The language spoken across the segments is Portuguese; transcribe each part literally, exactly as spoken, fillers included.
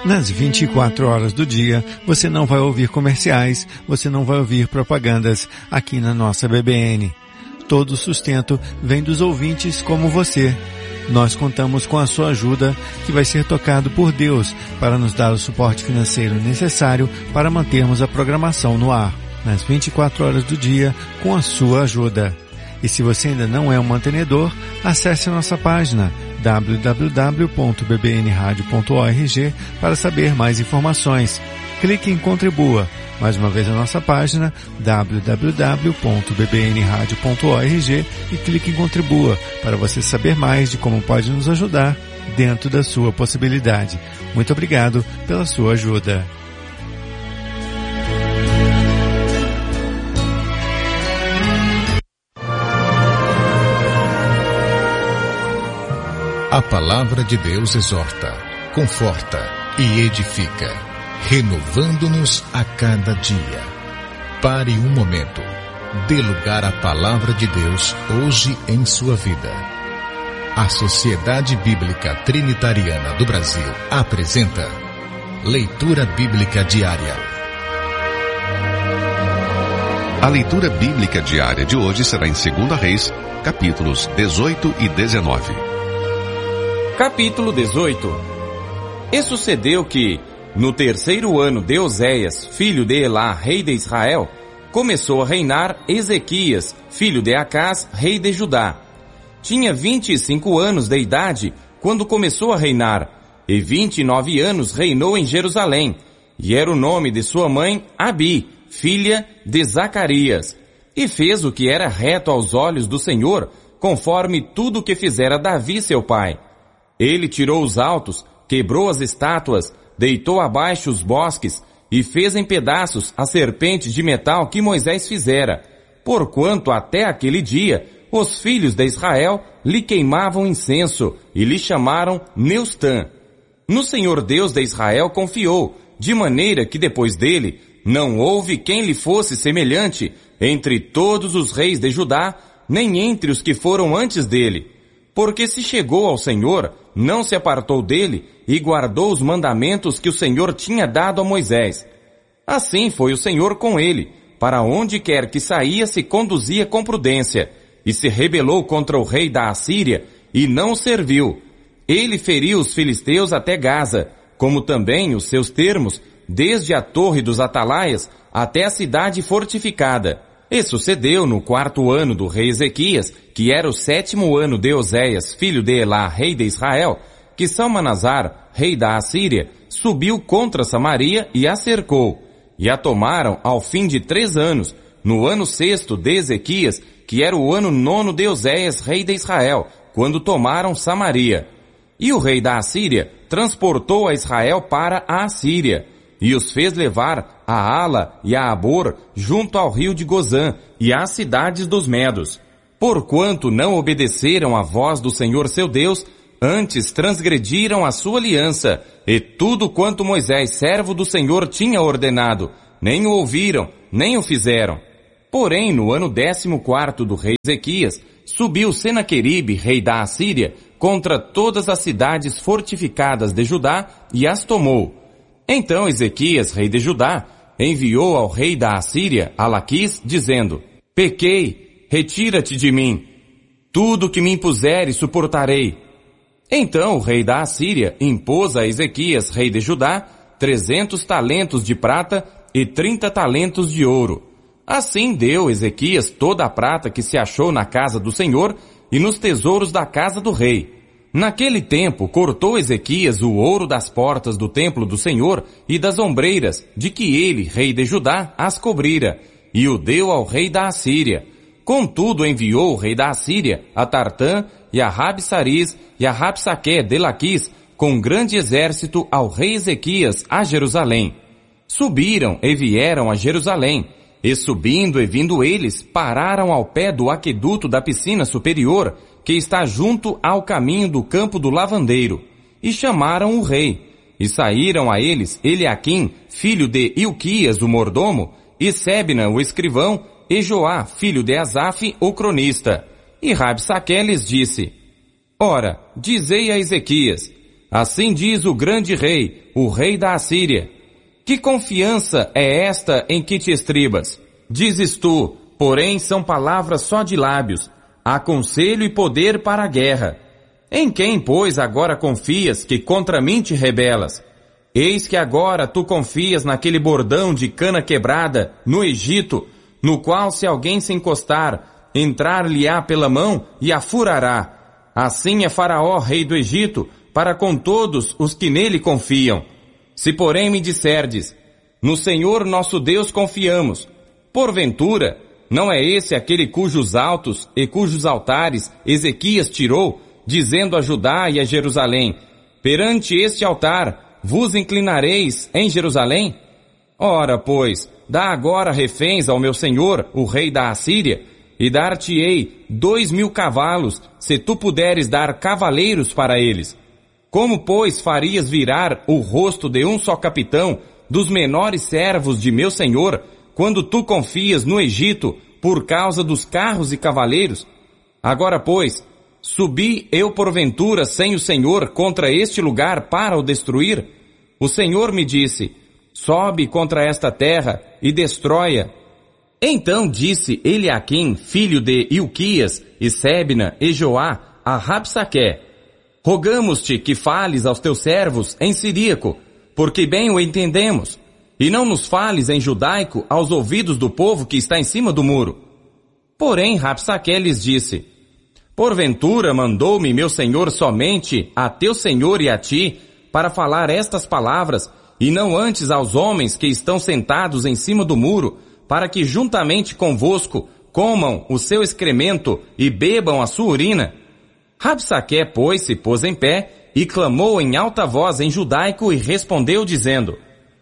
Nas vinte e quatro horas do dia, você não vai ouvir comerciais, você não vai ouvir propagandas aqui na nossa B B N. Todo o sustento vem dos ouvintes como você. Nós contamos com a sua ajuda, que vai ser tocado por Deus para nos dar o suporte financeiro necessário para mantermos a programação no ar, nas vinte e quatro horas do dia, com a sua ajuda. E se você ainda não é um mantenedor, acesse a nossa página w w w ponto b b n radio ponto org para saber mais informações. Clique em Contribua. Mais uma vez a nossa página w w w ponto b b n radio ponto org e clique em Contribua para você saber mais de como pode nos ajudar dentro da sua possibilidade. Muito obrigado pela sua ajuda. A palavra de Deus exorta, conforta e edifica, renovando-nos a cada dia. Pare um momento. Dê lugar à palavra de Deus hoje em sua vida. A Sociedade Bíblica Trinitariana do Brasil apresenta Leitura Bíblica Diária. A leitura bíblica diária de hoje será em Segunda Reis, capítulos dezoito e dezenove. Capítulo dezoito. E sucedeu que, no terceiro ano de Oséias, filho de Elá, rei de Israel, começou a reinar Ezequias, filho de Acás, rei de Judá. Tinha vinte e cinco anos de idade quando começou a reinar, e vinte e nove anos reinou em Jerusalém, e era o nome de sua mãe Abi, filha de Zacarias, e fez o que era reto aos olhos do Senhor, conforme tudo o que fizera Davi seu pai. Ele tirou os altos, quebrou as estátuas, deitou abaixo os bosques e fez em pedaços a serpente de metal que Moisés fizera, porquanto até aquele dia os filhos de Israel lhe queimavam incenso e lhe chamaram Neustã. No Senhor Deus de Israel confiou, de maneira que depois dele não houve quem lhe fosse semelhante entre todos os reis de Judá, nem entre os que foram antes dele. Porque se chegou ao Senhor, não se apartou dele e guardou os mandamentos que o Senhor tinha dado a Moisés. Assim foi o Senhor com ele, para onde quer que saía se conduzia com prudência, e se rebelou contra o rei da Assíria, e não o serviu. Ele feriu os filisteus até Gaza, como também os seus termos, desde a torre dos atalaias até a cidade fortificada. E sucedeu no quarto ano do rei Ezequias, que era o sétimo ano de Oséias, filho de Elá, rei de Israel, que Salmanasar, rei da Assíria, subiu contra Samaria e a cercou. E a tomaram ao fim de três anos, no ano sexto de Ezequias, que era o ano nono de Oséias, rei de Israel, quando tomaram Samaria. E o rei da Assíria transportou a Israel para a Assíria, e os fez levar a Ala e a Abor junto ao rio de Gozã e às cidades dos Medos. Porquanto não obedeceram à voz do Senhor seu Deus, antes transgrediram a sua aliança, e tudo quanto Moisés, servo do Senhor, tinha ordenado, nem o ouviram, nem o fizeram. Porém, no ano décimo quarto do rei Ezequias, subiu Senaqueribe, rei da Assíria, contra todas as cidades fortificadas de Judá, e as tomou. Então Ezequias, rei de Judá, enviou ao rei da Assíria, a Laquis, dizendo: Pequei, retira-te de mim. Tudo que me impuseres suportarei. Então o rei da Assíria impôs a Ezequias, rei de Judá, trezentos talentos de prata e trinta talentos de ouro. Assim deu Ezequias toda a prata que se achou na casa do Senhor e nos tesouros da casa do rei. Naquele tempo cortou Ezequias o ouro das portas do templo do Senhor e das ombreiras, de que ele, rei de Judá, as cobrira, e o deu ao rei da Assíria. Contudo enviou o rei da Assíria a Tartã e a Rabsaris e a Rabsaque de Laquis com grande exército ao rei Ezequias a Jerusalém. Subiram e vieram a Jerusalém, e subindo e vindo eles, pararam ao pé do aqueduto da piscina superior, que está junto ao caminho do campo do lavandeiro, e chamaram o rei. E saíram a eles Eliaquim, filho de Ilquias, o mordomo, e Sebna, o escrivão, e Joá, filho de Asaf, o cronista. E Rabsaque lhes disse: Ora, dizei a Ezequias: Assim diz o grande rei, o rei da Assíria. Que confiança é esta em que te estribas? Dizes tu, porém são palavras só de lábios. Há conselho e poder para a guerra. Em quem, pois, agora confias que contra mim te rebelas? Eis que agora tu confias naquele bordão de cana quebrada, no Egito, no qual se alguém se encostar, entrar-lhe-á pela mão e a furará. Assim é Faraó, rei do Egito, para com todos os que nele confiam. Se porém me disserdes, no Senhor nosso Deus confiamos, porventura, não é esse aquele cujos altos e cujos altares Ezequias tirou, dizendo a Judá e a Jerusalém, perante este altar vos inclinareis em Jerusalém? Ora, pois, dá agora reféns ao meu senhor, o rei da Assíria, e dar-te-ei dois mil cavalos, se tu puderes dar cavaleiros para eles. Como, pois, farias virar o rosto de um só capitão dos menores servos de meu senhor, quando tu confias no Egito por causa dos carros e cavaleiros? Agora, pois, subi eu porventura sem o Senhor contra este lugar para o destruir? O Senhor me disse, sobe contra esta terra e destrói-a. Então disse Eliaquim, filho de Ilquias, e Sebna e Joá, a Rabsaqué, rogamos-te que fales aos teus servos em siríaco, porque bem o entendemos, e não nos fales em judaico aos ouvidos do povo que está em cima do muro. Porém Rabsaqué lhes disse, porventura mandou-me meu senhor somente a teu senhor e a ti, para falar estas palavras, e não antes aos homens que estão sentados em cima do muro, para que juntamente convosco comam o seu excremento e bebam a sua urina? Rabsaqué, pois, se pôs em pé e clamou em alta voz em judaico e respondeu dizendo,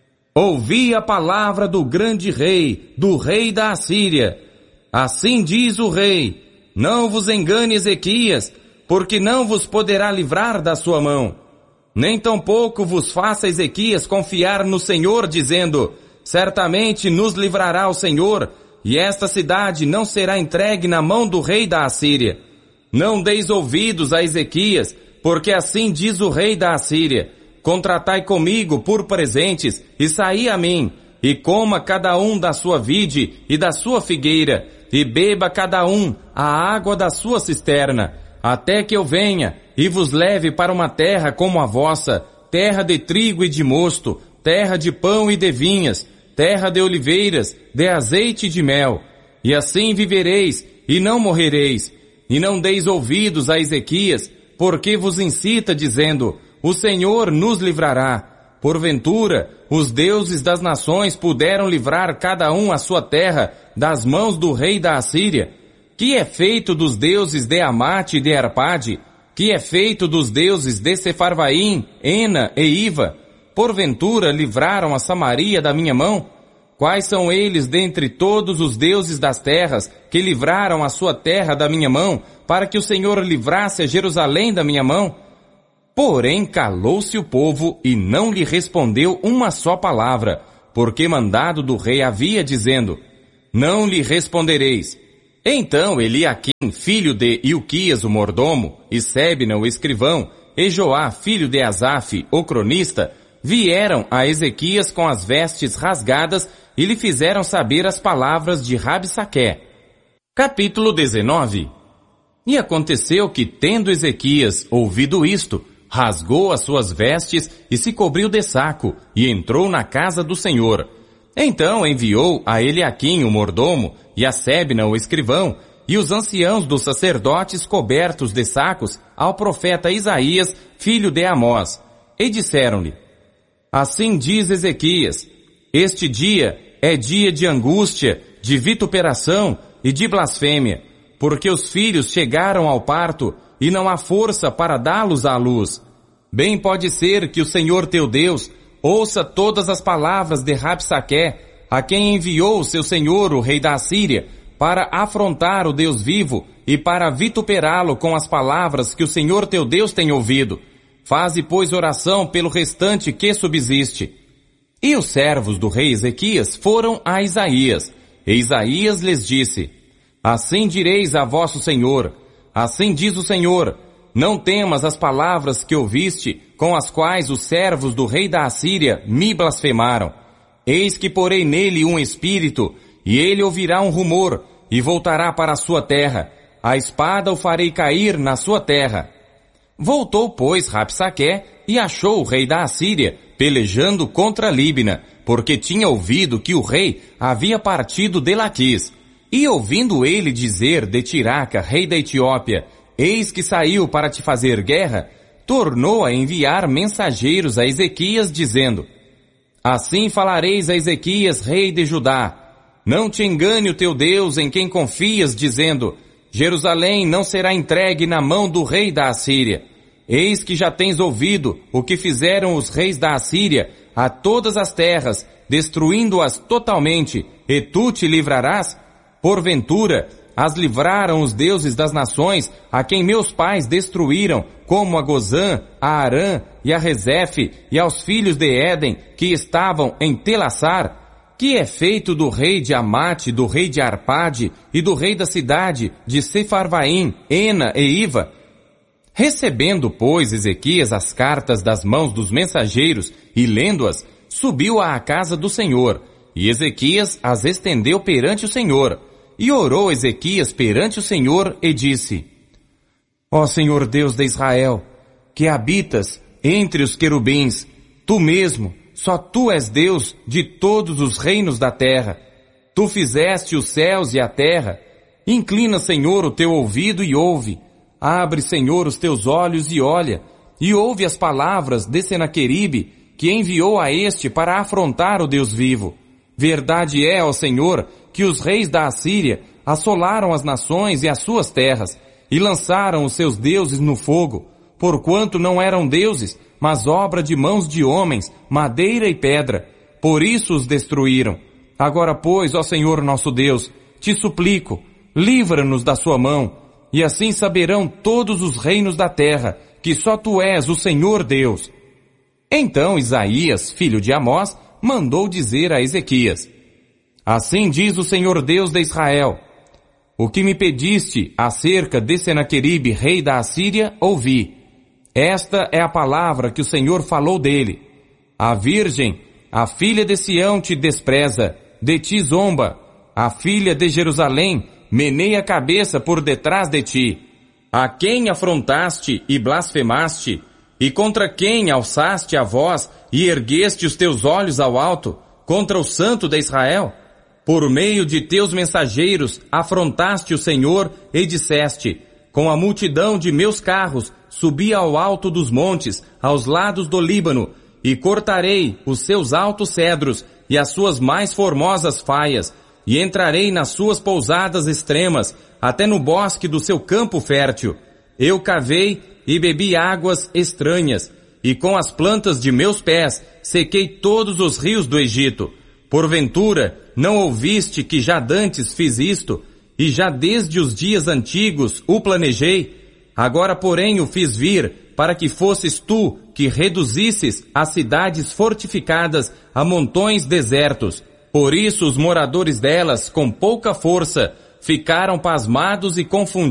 ouvi a palavra do grande rei, do rei da Assíria. Assim diz o rei, não vos engane Ezequias, porque não vos poderá livrar da sua mão. Nem tampouco vos faça Ezequias confiar no Senhor, dizendo, certamente nos livrará o Senhor, e esta cidade não será entregue na mão do rei da Assíria. Não deis ouvidos a Ezequias, porque assim diz o rei da Assíria, contratai comigo por presentes, e saí a mim, e coma cada um da sua vide e da sua figueira, e beba cada um a água da sua cisterna, até que eu venha e vos leve para uma terra como a vossa, terra de trigo e de mosto, terra de pão e de vinhas, terra de oliveiras, de azeite e de mel. E assim vivereis, e não morrereis. E não deis ouvidos a Ezequias, porque vos incita, dizendo, o Senhor nos livrará. Porventura, os deuses das nações puderam livrar cada um a sua terra das mãos do rei da Assíria? Que é feito dos deuses de Amate e de Arpade? Que é feito dos deuses de Sefarvaim, Ena e Iva? Porventura livraram a Samaria da minha mão? Quais são eles dentre todos os deuses das terras que livraram a sua terra da minha mão, para que o Senhor livrasse a Jerusalém da minha mão? Porém calou-se o povo e não lhe respondeu uma só palavra, porque mandado do rei havia, dizendo, não lhe respondereis. Então Eliaquim, filho de Ilquias, o mordomo, e Sebna, o escrivão, e Joá, filho de Asaf, o cronista, vieram a Ezequias com as vestes rasgadas e lhe fizeram saber as palavras de Rabsaqué. Capítulo dezenove. E aconteceu que, tendo Ezequias ouvido isto, rasgou as suas vestes e se cobriu de saco, e entrou na casa do Senhor. Então enviou a Eliaquim, o mordomo, e a Sebna, o escrivão, e os anciãos dos sacerdotes cobertos de sacos ao profeta Isaías, filho de Amós, e disseram-lhe, assim diz Ezequias, este dia é dia de angústia, de vituperação e de blasfêmia, porque os filhos chegaram ao parto e não há força para dá-los à luz. Bem pode ser que o Senhor teu Deus ouça todas as palavras de Rabsaqué, a quem enviou o seu senhor, o rei da Assíria, para afrontar o Deus vivo e para vituperá-lo com as palavras que o Senhor teu Deus tem ouvido. Faze, pois, oração pelo restante que subsiste. E os servos do rei Ezequias foram a Isaías, e Isaías lhes disse, assim direis a vosso senhor, assim diz o Senhor, não temas as palavras que ouviste, com as quais os servos do rei da Assíria me blasfemaram. Eis que porei nele um espírito, e ele ouvirá um rumor, e voltará para a sua terra. A espada o farei cair na sua terra. Voltou, pois, Rabsaque, e achou o rei da Assíria, pelejando contra Líbina, porque tinha ouvido que o rei havia partido de Laquis. E ouvindo ele dizer de Tiraca, rei da Etiópia, eis que saiu para te fazer guerra, tornou a enviar mensageiros a Ezequias, dizendo, assim falareis a Ezequias, rei de Judá, não te engane o teu Deus em quem confias, dizendo, Jerusalém não será entregue na mão do rei da Assíria. Eis que já tens ouvido o que fizeram os reis da Assíria a todas as terras, destruindo-as totalmente, e tu te livrarás? Porventura, as livraram os deuses das nações, a quem meus pais destruíram, como a Gozã, a Arã e a Rezefe, e aos filhos de Éden, que estavam em Telassar? Que é feito do rei de Amate, do rei de Arpade, e do rei da cidade de Sefarvaim, Ena e Iva? Recebendo, pois, Ezequias as cartas das mãos dos mensageiros, e lendo-as, subiu à casa do Senhor, e Ezequias as estendeu perante o Senhor. E orou Ezequias perante o Senhor e disse, ó Senhor Deus de Israel, que habitas entre os querubins, tu mesmo, só tu és Deus de todos os reinos da terra. Tu fizeste os céus e a terra. Inclina, Senhor, o teu ouvido e ouve. Abre, Senhor, os teus olhos e olha, e ouve as palavras de Senaqueribe, que enviou a este para afrontar o Deus vivo. Verdade é, ó Senhor, que os reis da Assíria assolaram as nações e as suas terras, e lançaram os seus deuses no fogo, porquanto não eram deuses, mas obra de mãos de homens, madeira e pedra. Por isso os destruíram. Agora, pois, ó Senhor nosso Deus, te suplico, livra-nos da sua mão, e assim saberão todos os reinos da terra, que só tu és o Senhor Deus. Então Isaías, filho de Amós, mandou dizer a Ezequias, assim diz o Senhor Deus de Israel, o que me pediste acerca de Senaqueribe, rei da Assíria, ouvi. Esta é a palavra que o Senhor falou dele. A virgem, a filha de Sião te despreza, de ti zomba. A filha de Jerusalém meneia a cabeça por detrás de ti. A quem afrontaste e blasfemaste? E contra quem alçaste a voz e ergueste os teus olhos ao alto? Contra o Santo de Israel? Por meio de teus mensageiros afrontaste o Senhor e disseste, com a multidão de meus carros subi ao alto dos montes, aos lados do Líbano, e cortarei os seus altos cedros e as suas mais formosas faias, e entrarei nas suas pousadas extremas, até no bosque do seu campo fértil. Eu cavei e bebi águas estranhas, e com as plantas de meus pés sequei todos os rios do Egito. Porventura, não ouviste que já dantes fiz isto, e já desde os dias antigos o planejei? Agora, porém, o fiz vir, para que fosses tu que reduzisses as cidades fortificadas a montões desertos. Por isso os moradores delas, com pouca força, ficaram pasmados e confundidos.